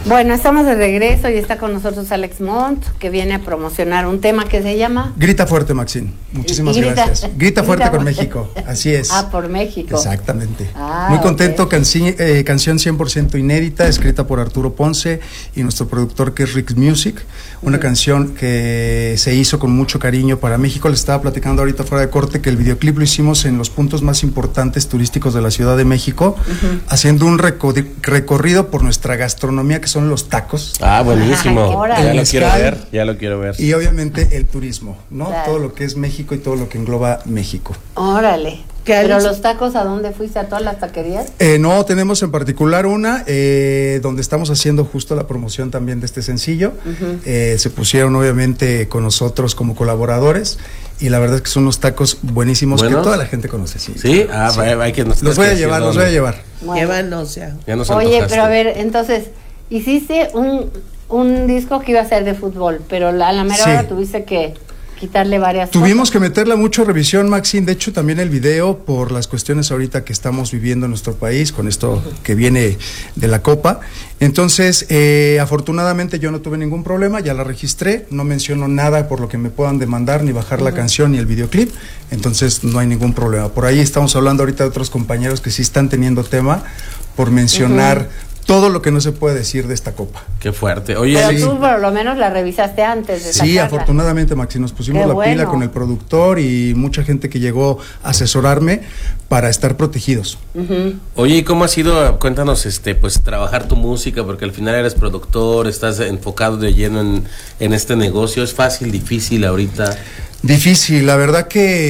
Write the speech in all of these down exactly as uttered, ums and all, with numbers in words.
Bueno, estamos de regreso y está con nosotros Alex Mont, que viene a promocionar un tema que se llama... Grita Fuerte, Maxine. Muchísimas grita, gracias. Grita, grita Fuerte con México, así es. Ah, por México. Exactamente. Ah, Muy contento, okay. canci eh, canción cien por ciento inédita, escrita por Arturo Ponce y nuestro productor que es Rick Music. Una uh-huh. canción que se hizo con mucho cariño para México. Les estaba platicando ahorita fuera de corte que el videoclip lo hicimos en los puntos más importantes turísticos de la Ciudad de México, uh-huh. haciendo un recorrido por nuestra gastronomía, que son los tacos. Ah, buenísimo. Ay, ya lo quiero ver, ya lo quiero ver. Y obviamente el turismo, ¿no? Claro. Todo lo que es México y todo lo que engloba México. Órale. ¿Pero los tacos a dónde fuiste? ¿A todas las taquerías? Eh, no, tenemos en particular una eh, donde estamos haciendo justo la promoción también de este sencillo. Uh-huh. eh, se pusieron obviamente con nosotros como colaboradores y la verdad es que son unos tacos buenísimos ¿Buenos? que toda la gente conoce. Sí, ¿Sí? Ah, sí. Hay que nos los voy a llevar, los voy a llevar. Bueno. Llévanos ya. ya nos Oye, pero a ver, entonces, hiciste un, un disco que iba a ser de fútbol, pero la, a la mera sí. hora tuviste que... quitarle varias Tuvimos cosas. que meterle mucho revisión, Maxine. De hecho, también el video, por las cuestiones ahorita que estamos viviendo en nuestro país, con esto que viene de la Copa. Entonces, eh, afortunadamente yo no tuve ningún problema, ya la registré, no menciono nada por lo que me puedan demandar, ni bajar uh-huh. la canción, ni el videoclip. Entonces, no hay ningún problema. Por ahí estamos hablando ahorita de otros compañeros que sí están teniendo tema por mencionar... Uh-huh. todo lo que no se puede decir de esta copa. Qué fuerte. Oye, pero sí. tú por lo menos la revisaste antes de Sí, sacarla. Afortunadamente, Maxi, nos pusimos Qué la bueno. pila con el productor y mucha gente que llegó a asesorarme para estar protegidos. Uh-huh. Oye, ¿y cómo ha sido? Cuéntanos, este, pues trabajar tu música, porque al final eres productor, estás enfocado de lleno en, en este negocio. ¿Es fácil, difícil ahorita? Difícil, la verdad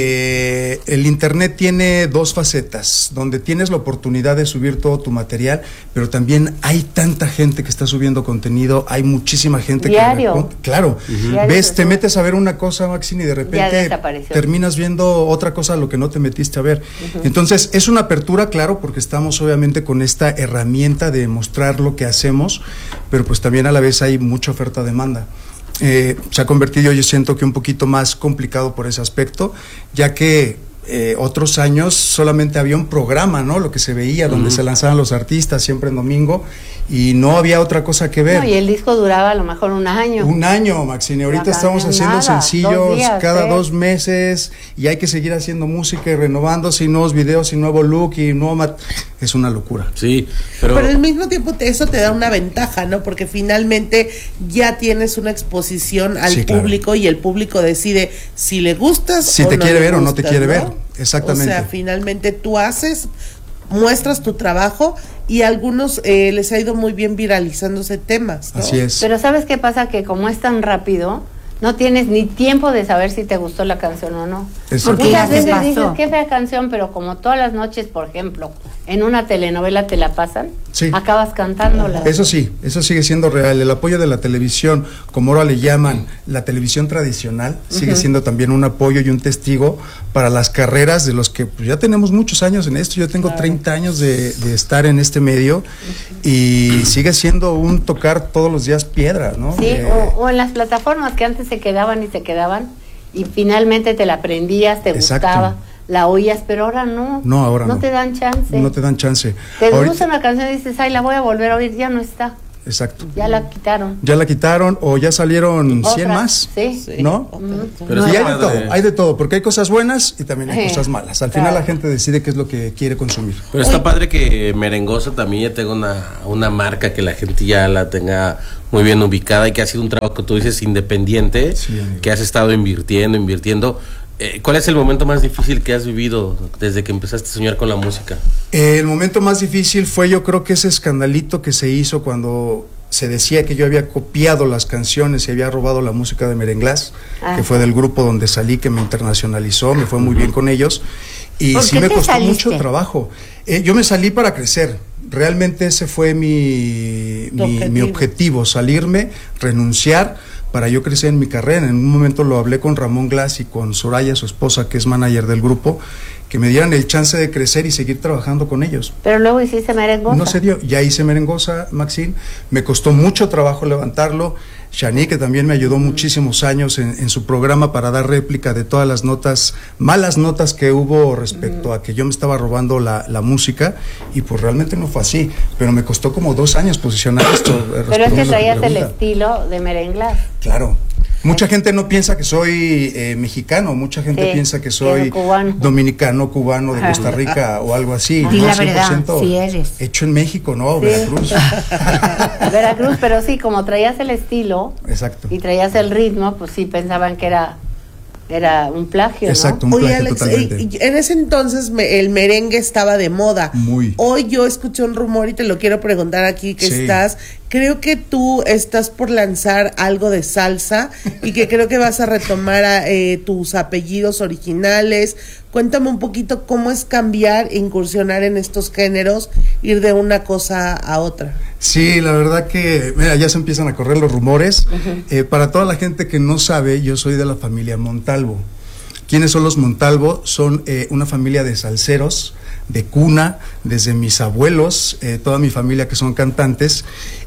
que el internet tiene dos facetas, donde tienes la oportunidad de subir todo tu material, pero también hay tanta gente que está subiendo contenido, hay muchísima gente Diario. que... Claro, uh-huh. Diario ves, te metes a ver una cosa, Maxine, y de repente terminas viendo otra cosa a lo que no te metiste a ver. Uh-huh. Entonces, es una apertura, claro, porque estamos obviamente con esta herramienta de mostrar lo que hacemos, pero pues también a la vez hay mucha oferta-demanda. Eh, se ha convertido, yo siento que un poquito más complicado por ese aspecto, ya que eh, otros años solamente había un programa, ¿no? Lo que se veía, donde uh-huh. se lanzaban los artistas siempre en domingo y no había otra cosa que ver. No, y el disco duraba a lo mejor un año. Un año, Maxine. Ahorita estamos haciendo nada, sencillos dos días, cada ¿eh? dos meses y hay que seguir haciendo música y renovándose y nuevos videos y nuevo look y nuevo mat... Es una locura. Sí, pero... pero al mismo tiempo te, eso te da una ventaja, ¿no? Porque finalmente ya tienes una exposición al sí, público claro. y el público decide si le gustas si o te no quiere ver gustas, o no te quiere ¿no? ver. Exactamente. O sea, finalmente tú haces, muestras tu trabajo y a algunos eh, les ha ido muy bien viralizándose temas, ¿no? Así es. Pero ¿sabes qué pasa? Que como es tan rápido, no tienes ni tiempo de saber si te gustó la canción o no. Exacto. Muchas veces dices, qué fea canción, pero como todas las noches, por ejemplo, en una telenovela te la pasan, sí. acabas cantándola. Eso sí, eso sigue siendo real. El apoyo de la televisión, como ahora le llaman la televisión tradicional, uh-huh. sigue siendo también un apoyo y un testigo para las carreras de los que pues, ya tenemos muchos años en esto. Yo tengo claro. treinta años de, de estar en este medio uh-huh. y sigue siendo un tocar todos los días piedra, ¿no? Sí, eh, o, o en las plataformas que antes se quedaban y se quedaban y finalmente te la aprendías, te Exacto. gustaba, la oías, pero ahora no. No, ahora no. No te dan chance. No te dan chance. Te Ahorita... gusta una canción y dices, ay, la voy a volver a oír, ya no está. Exacto. Ya la quitaron. Ya la quitaron o ya salieron cien más. Sí. ¿No? Uh-huh. Pero sí, hay de todo, hay de todo, porque hay cosas buenas y también hay sí. cosas malas. Al claro. final la gente decide qué es lo que quiere consumir. Pero está padre que Merengosa también ya tenga una, una marca que la gente ya la tenga muy bien ubicada y que ha sido un trabajo que tú dices independiente, sí, que has estado invirtiendo, invirtiendo. Eh, ¿Cuál es el momento más difícil que has vivido desde que empezaste a soñar con la música? Eh, el momento más difícil fue, yo creo que ese escandalito que se hizo cuando se decía que yo había copiado las canciones y había robado la música de Merenglás, ah. que fue del grupo donde salí, que me internacionalizó, me fue muy bien con ellos y sí me costó saliste? mucho trabajo. Eh, yo me salí para crecer, realmente ese fue mi, mi, objetivo. mi objetivo, salirme, renunciar para yo crecer en mi carrera. En un momento lo hablé con Ramón Glass y con Soraya, su esposa, que es manager del grupo, que me dieran el chance de crecer y seguir trabajando con ellos. Pero luego hiciste Merengosa. No se dio, ya hice Merengosa, Maxine, me costó mucho trabajo levantarlo. Shani, que también me ayudó muchísimos años en, en su programa para dar réplica de todas las notas, malas notas que hubo respecto uh-huh. a que yo me estaba robando la, la música, y pues realmente no fue así, pero me costó como dos años posicionar esto. Pero es que traías el estilo de Merenglás. Claro. Mucha gente no piensa que soy eh, mexicano, mucha gente sí, piensa que soy cubano. dominicano, cubano, de Costa Rica o algo así. Sí, no, la verdad, sí eres. Hecho en México, ¿no? Sí. Veracruz. Veracruz, pero sí, como traías el estilo. Exacto. Y traías el ritmo, pues sí pensaban que era... Era un plagio, Exacto, ¿no? un plagio. Oye, Alex, totalmente. En ese entonces me, el merengue estaba de moda. Muy. Hoy yo escuché un rumor y te lo quiero preguntar aquí que sí. estás. Creo que tú estás por lanzar algo de salsa y que creo que vas a retomar a, eh, tus apellidos originales. Cuéntame un poquito cómo es cambiar e incursionar en estos géneros, ir de una cosa a otra. Sí, la verdad que, mira, ya se empiezan a correr los rumores. Uh-huh. Eh, para toda la gente que no sabe, yo soy de la familia Montalvo. ¿Quiénes son los Montalvo? Son eh, una familia de salseros, de cuna, desde mis abuelos, eh, toda mi familia que son cantantes.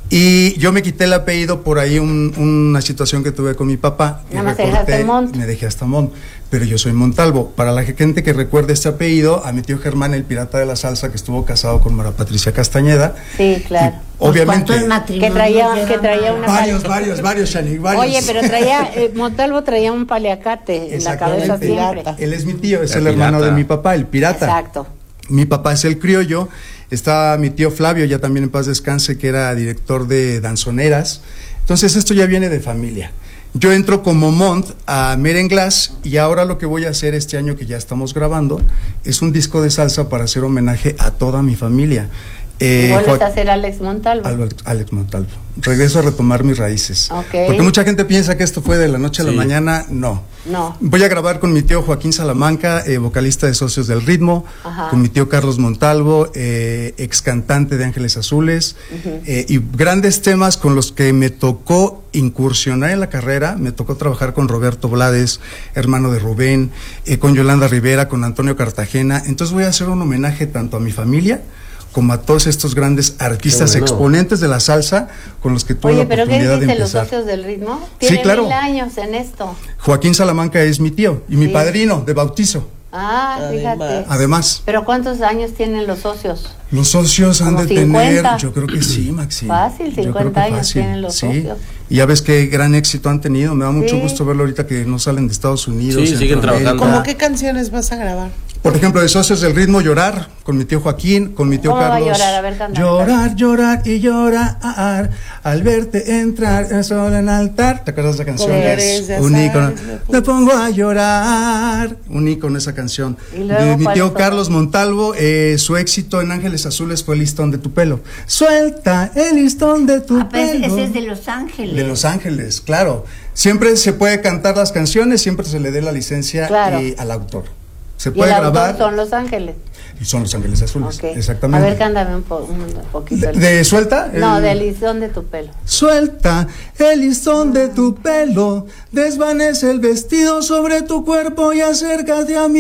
Y yo me quité el apellido por ahí un, una situación que tuve con mi papá. Nada más dejaste Mont. Me dejé hasta Mont, pero yo soy Montalvo. Para la gente que recuerde este apellido, a mi tío Germán, el pirata de la salsa, que estuvo casado con Mara Patricia Castañeda. Sí, claro. Y, obviamente. Que traía, que traía una varios, varios, varios, Shani, varios. Oye, pero traía, eh, Montalvo traía un paliacate en la cabeza siempre. Él es mi tío, es el, el hermano de mi papá, el pirata. Exacto. Mi papá es el criollo. Está mi tío Flavio, ya también en paz descanse, que era director de danzoneras. Entonces esto ya viene de familia. Yo entro como Mont a Merenglás, y ahora lo que voy a hacer este año, que ya estamos grabando, es un disco de salsa para hacer homenaje a toda mi familia. Eh, ¿Y vuelves a hacer Alex Montalvo? Alex, Alex Montalvo. Regreso a retomar mis raíces. Okay. Porque mucha gente piensa que esto fue de la noche a la sí. mañana. No. No. Voy a grabar con mi tío Joaquín Salamanca, eh, vocalista de Socios del Ritmo, Ajá. con mi tío Carlos Montalvo, eh, ex cantante de Ángeles Azules, uh-huh. eh, y grandes temas con los que me tocó incursionar en la carrera. Me tocó trabajar con Roberto Blades, hermano de Rubén, eh, con Yolanda Rivera, con Antonio Cartagena. Entonces voy a hacer un homenaje tanto a mi familia como a todos estos grandes artistas, bueno. exponentes de la salsa con los que tuve Oye, la oportunidad de empezar. Oye, ¿pero qué dicen los Socios del Ritmo? Tienen sí, claro. mil años en esto. Joaquín Salamanca es mi tío y mi sí. padrino de bautizo. Ah, fíjate. Además. Además. ¿Pero cuántos años tienen los socios? Los socios han de cincuenta. tener, yo creo que sí, Maxi. Fácil, cincuenta años fácil. Tienen los sí. socios. Y ya ves qué gran éxito han tenido. Me da mucho sí. gusto verlo ahorita que no salen de Estados Unidos. Sí, siguen trabajando. ¿Cómo qué canciones vas a grabar? Por ejemplo, de Socios del Ritmo, Llorar, con mi tío Joaquín, con mi tío ¿Cómo Carlos. Va a llorar? A ver, canta, llorar, llorar y llorar, al verte entrar el sol en altar. ¿Te acuerdas de esa canción? Es un ícono. Me pongo a llorar. Un ícono esa canción. De mi tío Carlos Montalvo, eh, su éxito en Ángeles Azules fue El listón de tu pelo. Suelta el listón de tu ah, pelo. Ese es de Los Ángeles. De Los Ángeles, claro. Siempre se puede cantar las canciones, siempre se le dé la licencia claro. y, al autor. Se y puede el grabar. Autor son Los Ángeles. Y son Los Ángeles Azules, okay. exactamente. A ver, cántame un, po un poquito. ¿De, de suelta? No, el... del listón de tu pelo. Suelta el listón de tu pelo, desvanece el vestido sobre tu cuerpo y acércate a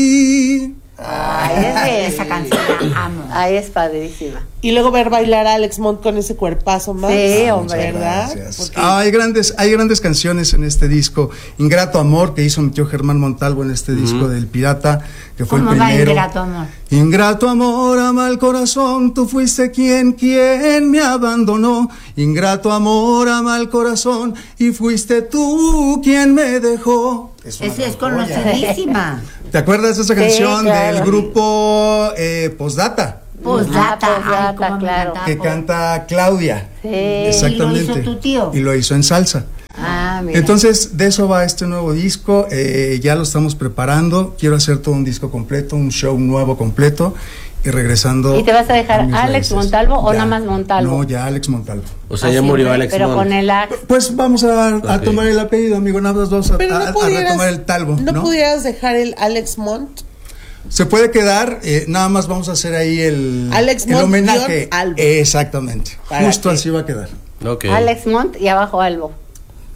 mí. Ay, es de... esa canción la amo. Ay, es padrísima. Y luego ver bailar a Alex Mont con ese cuerpazo más. Sí, hombre, ¿verdad? Porque... Ah, hay grandes, hay grandes canciones en este disco. Ingrato Amor, que hizo mi tío Germán Montalvo en este uh-huh. disco del Pirata, que fue el primero. Ingrato Amor. Ingrato amor, ama el corazón, tú fuiste quien, quien me abandonó. Ingrato amor, ama el corazón, y fuiste tú quien me dejó. Es Esa es conocidísima. ¿Te acuerdas de esa canción sí, claro. del grupo eh, Postdata? Postdata, ah, Postdata, claro. Que canta Claudia. Sí. Exactamente. Y lo hizo tu tío. Y lo hizo en salsa. Ah, mira. Entonces, de eso va este nuevo disco. Eh, ya lo estamos preparando. Quiero hacer todo un disco completo, un show nuevo completo. Y regresando. ¿Y te vas a dejar a Alex Montalvo o nada más Montalvo? No, ya Alex Montalvo. O sea, ya murió Alex Pero Montalvo. con el Ax. Pues vamos a, a okay. tomar el apellido, amigo. Nada más vamos a, no a, a retomar el Talvo. ¿No, ¿no? pudieras dejar el Alex Mont? Se puede quedar, eh, nada más vamos a hacer ahí el, Alex el Mont homenaje. Albo. Exactamente. Justo qué? así va a quedar. Okay. Alex Mont y abajo Albo.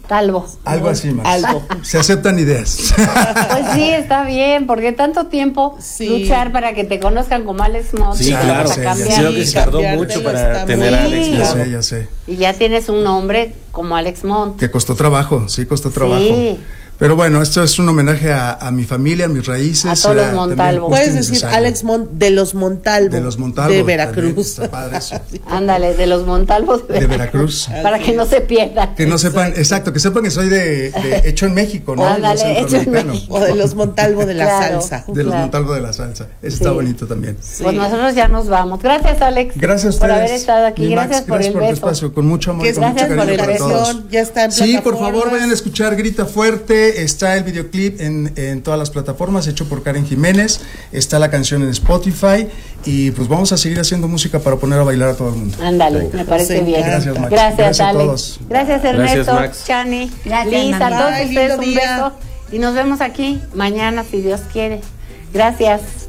Talvo. Algo así, Max. Algo. Se aceptan ideas. Pues sí, está bien, porque tanto tiempo Sí. luchar para que te conozcan como Alex Mont. Sí, y claro. vas a sí, cambiar. Creo que se tardó Cambiártelo mucho para está tener muy a Alex. bien. Ya Mont. sé, ya sé. Y ya tienes un nombre como Alex Mont. Que costó trabajo, sí, costó trabajo. Sí. Pero bueno, esto es un homenaje a, a mi familia, a mis raíces. A todos los era también Montalvo. justo y Puedes decir necesario. Alex Mont de los Montalvo. De los Montalvo. De también, Veracruz. está padre eso. Ándale, de los Montalvos de, De Veracruz. Para que no se pierdan. Que no sepan, exacto, que sepan que soy de, de hecho en México, ¿no? Ándale, No hecho en centroamericano. México. O de los Montalvo de la Claro. salsa. De los Claro. Montalvo de la salsa. Eso está Sí. bonito también. Pues nosotros ya nos vamos. Gracias, Alex. Gracias a por ustedes. haber estado aquí. Mi Max, Gracias por el tu beso. espacio, con mucho amor Que y con mucho gracias por cariño el para beso. todos. Ya está en Sí, por favor, plataformas. vayan a escuchar Grita Fuerte. Está el videoclip en, en todas las plataformas, hecho por Karen Jiménez. Está la canción en Spotify. Y pues vamos a seguir haciendo música para poner a bailar a todo el mundo. Ándale, Venga. me parece Sí, bien. gracias, Max. Gracias, Gracias a Alex. todos. Gracias, Ernesto, Gracias, Max. Chani, Gracias, Liz, a mami. todos Bye, ustedes lindo un día. beso. Y nos vemos aquí mañana, si Dios quiere. Gracias.